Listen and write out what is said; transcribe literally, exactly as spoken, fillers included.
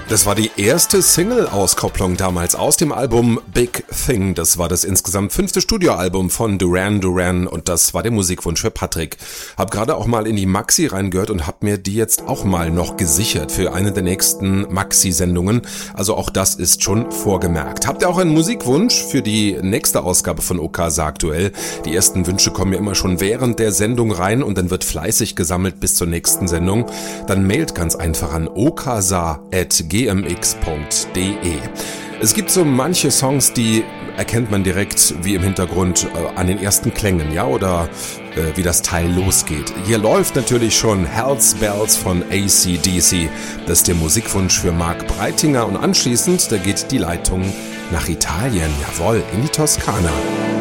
Das war die erste Single-Auskopplung damals aus dem Album Big Thing. Das war das insgesamt fünfte Studioalbum von Duran Duran und das war der Musikwunsch für Patrick. Hab gerade auch mal in die Maxi reingehört und hab mir die jetzt auch mal noch gesichert für eine der nächsten Maxi-Sendungen. Also auch das ist schon vorgemerkt. Habt ihr auch einen Musikwunsch für die nächste Ausgabe von O K S A aktuell? Die ersten Wünsche kommen ja immer schon während der Sendung rein und dann wird fleißig gesammelt bis zur nächsten Sendung. Dann mailt ganz einfach an okasa at g m x punkt d e. Es gibt so manche Songs, die erkennt man direkt wie im Hintergrund äh, an den ersten Klängen, ja, oder äh, wie das Teil losgeht. Hier läuft natürlich schon Hells Bells von A C D C. Das ist der Musikwunsch für Marc Breitinger und anschließend, da geht die Leitung nach Italien, jawohl, in die Toskana.